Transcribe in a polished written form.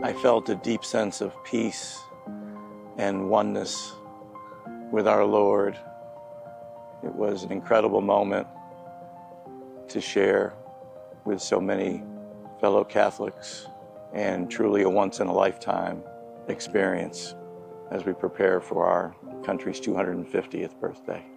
I felt a deep sense of peace and oneness with our Lord. It was an incredible moment to share with so many fellow Catholics, and truly a once-in-a-lifetime experience as we prepare for our country's 250th birthday.